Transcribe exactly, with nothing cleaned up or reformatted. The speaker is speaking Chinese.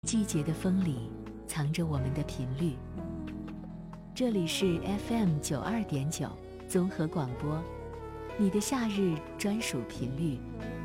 季节的风里藏着我们的频率。这里是 F M 九二点九综合广播，你的夏日专属频率。